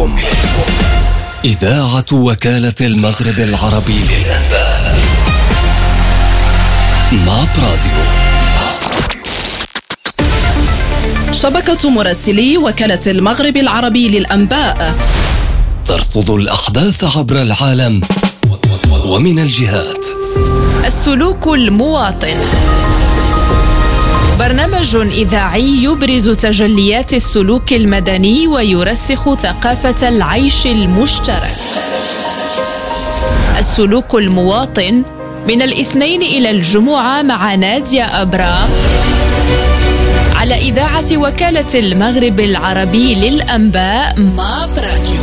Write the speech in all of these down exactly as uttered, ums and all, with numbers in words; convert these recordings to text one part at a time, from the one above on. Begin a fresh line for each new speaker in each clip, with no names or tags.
إليكم إذاعة وكالة المغرب العربي للأنباء ماب راديو.
شبكة مراسلي وكالة المغرب العربي للأنباء
ترصد الأحداث عبر العالم ومن الجهات.
السلوك المواطن، برنامج إذاعي يبرز تجليات السلوك المدني ويرسخ ثقافة العيش المشترك. السلوك المواطن من الاثنين إلى الجمعة مع نادية أبرام على إذاعة وكالة المغرب العربي للأنباء ماب راديو.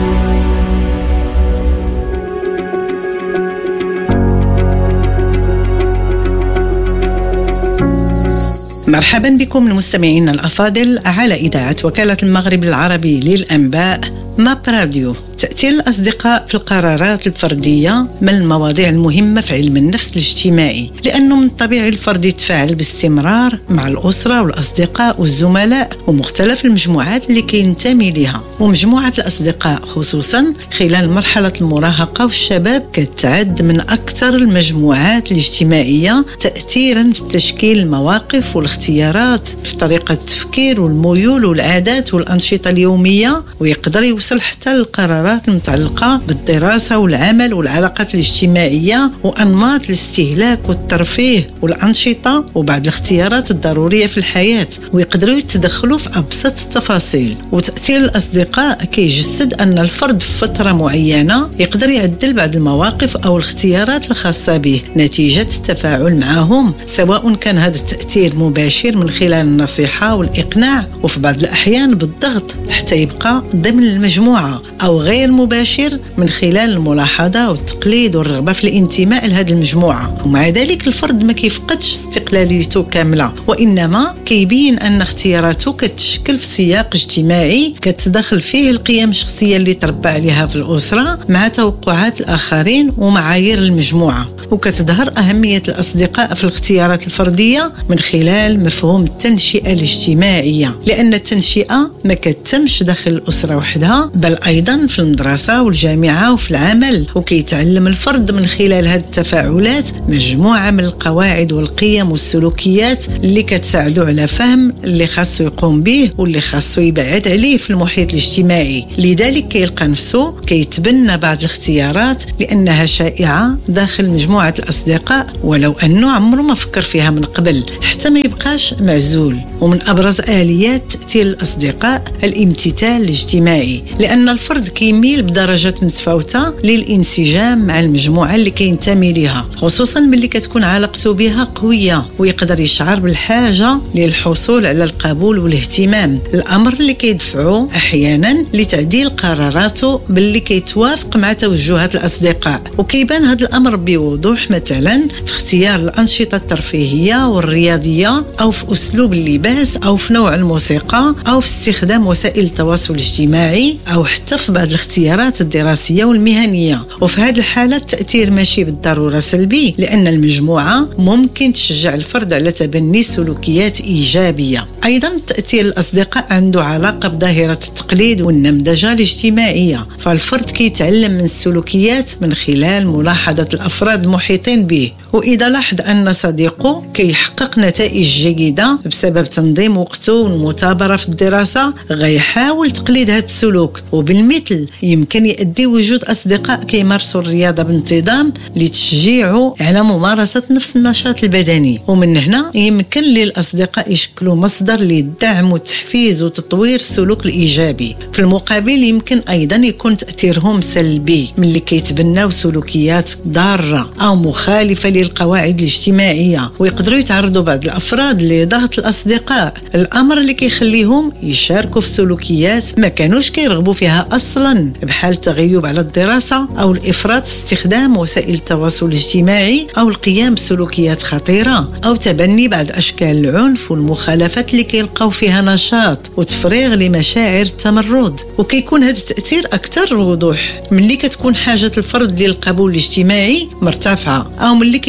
مرحبا بكم المستمعين الأفاضل على إذاعة وكالة المغرب العربي للأنباء ماب راديو. تأثير الأصدقاء في القرارات الفردية من المواضيع المهمة في علم النفس الاجتماعي، لأنه من الطبيعي الفرد يتفاعل باستمرار مع الأسرة والأصدقاء والزملاء ومختلف المجموعات اللي كينتمي لها. ومجموعة الأصدقاء خصوصا خلال مرحلة المراهقة والشباب كتعد من أكثر المجموعات الاجتماعية تأثيرا في تشكيل المواقف والاختيارات في طريقة التفكير والميول والعادات والأنشطة اليومية، ويقدر يوصل حتى للقرارات المتعلقة بالدراسة والعمل والعلاقات الاجتماعية وأنماط الاستهلاك والترفيه والأنشطة وبعض الاختيارات الضرورية في الحياة، ويقدروا يتدخلوا في أبسط التفاصيل. وتأثير الأصدقاء كيجسد أن الفرد في فترة معينة يقدر يعدل بعض المواقف أو الاختيارات الخاصة به نتيجة التفاعل معهم، سواء كان هذا التأثير مباشر من خلال النصيحة والإقناع وفي بعض الأحيان بالضغط حتى يبقى ضمن المجموعة، أو غير مباشر من خلال الملاحظة والتقليد والرغبة في الانتماء لهذه المجموعة. ومع ذلك الفرد ما كيفقدش استقلاليته كاملة، وإنما كيبين أن اختياراته كتشكل في سياق اجتماعي كتدخل فيه القيم الشخصية اللي تربى عليها في الأسرة مع توقعات الآخرين ومعايير المجموعة. وكتظهر أهمية الأصدقاء في الاختيارات الفردية من خلال مفهوم التنشئة الاجتماعية، لأن التنشئة ما كتمش داخل الأسرة وحدها بل أيضا في المدرسة والجامعة وفي العمل، وكيتعلم الفرد من خلال هذه التفاعلات مجموعة من القواعد والقيم والسلوكيات اللي كتساعدوا على فهم اللي خاصو يقوم به واللي خاصو يبعد عليه في المحيط الاجتماعي. لذلك كيلقى نفسه كيتبنى بعض الاختيارات لأنها شائعة داخل مجموعة الأصدقاء ولو أنه عمره ما فكر فيها من قبل، حتى ما يبقاش معزول. ومن أبرز آليات تأثير الأصدقاء الامتثال الاجتماعي، لأن الفرد كيميل بدرجات متفاوتة للانسجام مع المجموعة اللي كينتمي لها، خصوصا ملي كتكون علاقته بها قوية، ويقدر يشعر بالحاجة للحصول على القبول والاهتمام، الأمر اللي كيدفعه أحيانا لتعديل قراراته باللي كيتوافق مع توجهات الأصدقاء. وكيبان هذا الأمر بوضوح مثلا في اختيار الأنشطة الترفيهية والرياضية، أو في أسلوب اللباس، أو في نوع الموسيقى، أو في استخدام وسائل التواصل الاجتماعي، أو حتى في بعض الاختيارات الدراسية والمهنية. وفي هذه الحالة التأثير ماشي بالضرورة سلبي، لأن المجموعة ممكن تشجع الفرد على تبني سلوكيات إيجابية. أيضا تأثير الأصدقاء عنده علاقة بظاهرة التقليد والنمذجة الاجتماعية، فالفرد كيتعلم من السلوكيات من خلال ملاحظة الأفراد المحيطين به. وإذا لاحظ أن صديقه كيحقق نتائج جيدة بسبب تنظيم وقته والمثابرة في الدراسة، غيحاول تقليد هذا السلوك. وبالمثل يمكن يؤدي وجود أصدقاء كيمارسوا الرياضة بانتظام لتشجيعه على ممارسة نفس النشاط البدني. ومن هنا يمكن للأصدقاء يشكلوا مصدر للدعم والتحفيز وتطوير السلوك الإيجابي. في المقابل يمكن أيضا يكون تأثيرهم سلبي ملي كيتبناو سلوكيات ضارة أو مخالفة للقواعد الاجتماعية، ويقدروا يتعرضوا بعض الأفراد لضغط الأصدقاء، الأمر اللي كيخليهم يشاركوا في سلوكيات ما كانوش كيرغبوا فيها أصلا، بحال التغيب على الدراسة أو الإفراط في استخدام وسائل التواصل الاجتماعي أو القيام بسلوكيات خطيرة، أو تبني بعض أشكال العنف والمخالفات اللي كيلقاو فيها نشاط وتفريغ لمشاعر التمرد. وكيكون هذا التأثير أكثر وضوح ملي كتكون حاجة الفرد للقبول الاجتماعي مرتفعة، أو ملي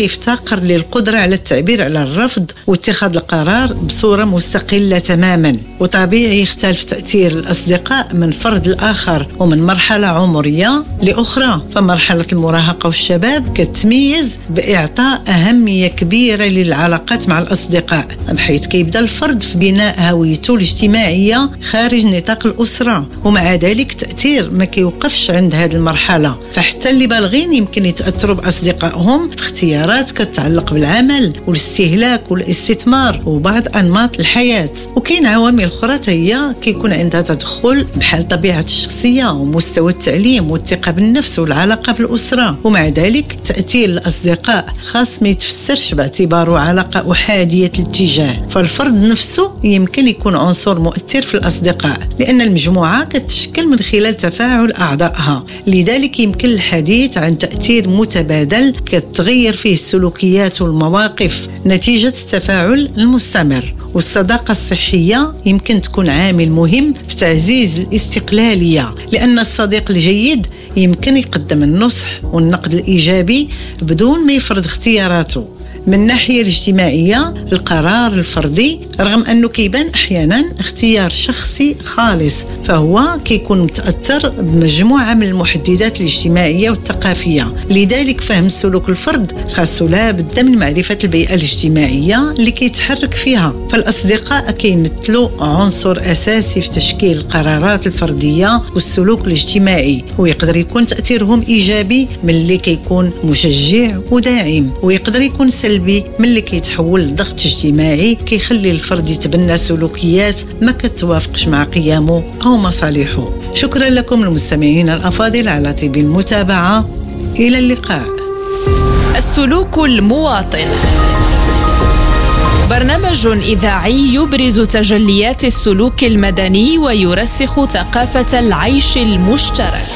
كيفتقر للقدرة على التعبير على الرفض واتخاذ القرار بصورة مستقلة تماما. وطبيعي يختلف تأثير الأصدقاء من فرد لآخر ومن مرحلة عمرية لأخرى. فمرحلة المراهقة والشباب كتميز بإعطاء أهمية كبيرة للعلاقات مع الأصدقاء، بحيث كيبدأ الفرد في بناء هويته الاجتماعية خارج نطاق الأسرة. ومع ذلك تأثير ما كيوقفش عند هذه المرحلة، فحتى اللي بالغين يمكن يتأثروا بأصدقائهم في اختيارات كتتعلق بالعمل والاستهلاك والاستثمار وبعض أنماط الحياة. وكاين عوامل أخرى هي كيكون عندها تدخل بحال طبيعة الشخصية ومستوى التعليم والثقة بالنفس والعلاقة بالأسرة. ومع ذلك تأثير الأصدقاء خاص ما يتفسرش باعتباره علاقة أحادية الاتجاه، فالفرد نفسه يمكن يكون عنصر مؤثر في الأصدقاء، لأن المجموعة كتشكل من خلال تفاعل أعضائها. لذلك يمكن الحديث عن تأثير متبادل كتغير فيه السلوكيات والمواقف نتيجة التفاعل المستمر. والصداقة الصحية يمكن تكون عامل مهم في تعزيز الاستقلالية، لأن الصديق الجيد يمكن يقدم النصح والنقد الإيجابي بدون ما يفرض اختياراته. من الناحية الاجتماعية القرار الفردي رغم أنه كيبان أحيانا اختيار شخصي خالص، فهو كيكون متأثر بمجموعة من المحددات الاجتماعية والثقافية. لذلك فهم سلوك الفرد خاصه لا بد من معرفة البيئة الاجتماعية اللي كيتحرك فيها. فالأصدقاء كيمثلوا عنصر أساسي في تشكيل القرارات الفردية والسلوك الاجتماعي، ويقدر يكون تأثيرهم إيجابي من اللي كيكون مشجع وداعم، ويقدر يكون سلبي من اللي كيتحول لضغط اجتماعي كيخلي الفرد يتبنى سلوكيات ما كتوافقش مع قيمه أو مصالحه. شكرا لكم المستمعين الأفاضل على طيب المتابعة، إلى اللقاء.
السلوك المواطن، برنامج إذاعي يبرز تجليات السلوك المدني ويرسخ ثقافة العيش المشترك.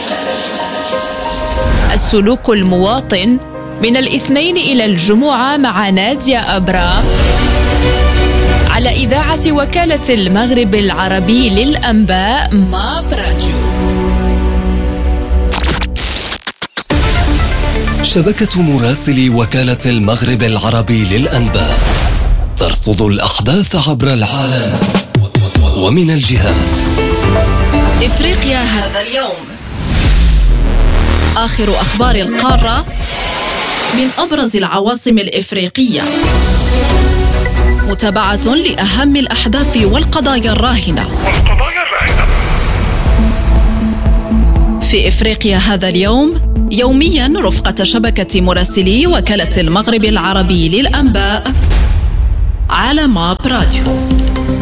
السلوك المواطن من الاثنين إلى الجمعة مع نادية أبرام على إذاعة وكالة المغرب العربي للأنباء ماب راديو.
شبكة مراسلي وكالة المغرب العربي للأنباء ترصد الأحداث عبر العالم ومن الجهات.
إفريقيا هذا اليوم، آخر أخبار القارة من أبرز العواصم الإفريقية، متابعة لأهم الأحداث والقضايا الراهنة في إفريقيا هذا اليوم، يوميا رفقة شبكة مراسلي وكالة المغرب العربي للأنباء على ماب راديو.